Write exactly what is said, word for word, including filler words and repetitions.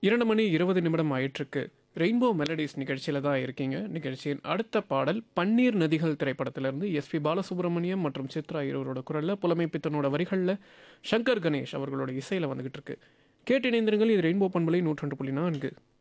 இரண்டு மணி இருபது நிமிடம் ஆயிட்டிருக்கு. ரெயின்போ மெலடிஸ் நிகழ்ச்சியில தான் இருக்கீங்க. நிகழ்ச்சியின் அடுத்த பாடல் பன்னீர் நதிகள் திரைப்படத்திலிருந்து எஸ்பி பாலசுப்ரமணியம் மற்றும் சித்ரா இருவரோட குரல்ல, புலமை பித்தனோட வரிகள்ல, சங்கர் கணேஷ் அவர்களோட இசையில வந்துகிட்டு இருக்கு. கேட்டு இணைந்திருங்கள். இது ரெயின்போ பண்பலை நூற்றி ஒன்று புள்ளி நான்கு.